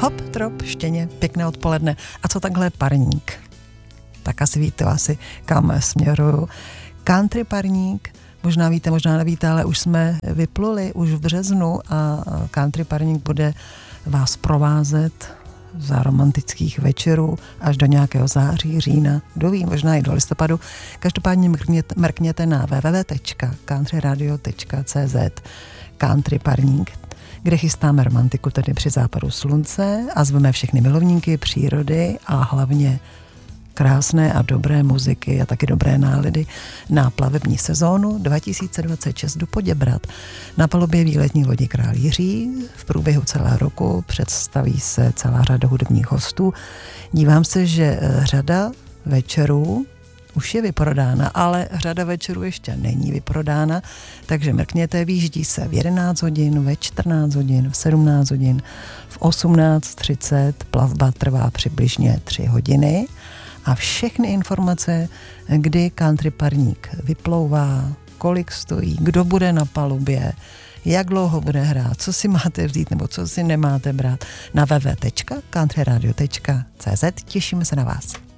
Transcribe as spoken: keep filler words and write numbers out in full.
Hop, trop, štěně, pěkné odpoledne. A co takhle parník? Tak asi víte asi, kam směruju. Country parník, možná víte, možná nevíte, ale už jsme vypluli už v březnu a country parník bude vás provázet za romantických večerů až do nějakého září, října, kdo ví, možná i do listopadu. Každopádně mrkněte, mrkněte na w w w tečka country radio tečka c z Country parník, kde chystáme romantiku tedy při západu slunce a zveme všechny milovníky přírody a hlavně krásné a dobré muziky a taky dobré nálady na plavební sezónu dva tisíce dvacet šest do Poděbrad. Na palubě výletní lodi Král Jiří v průběhu celého roku představí se celá řada hudebních hostů. Dívám se, že řada večerů už je vyprodána, ale řada večerů ještě není vyprodána, takže mrkněte, výjíždí se v jedenáct hodin, ve čtrnáct hodin, v sedmnáct hodin, v osmnáct třicet, plavba trvá přibližně tři hodiny a všechny informace, kdy country parník vyplouvá, kolik stojí, kdo bude na palubě, jak dlouho bude hrát, co si máte vzít nebo co si nemáte brát na w w w tečka country radio tečka c z. Těšíme se na vás.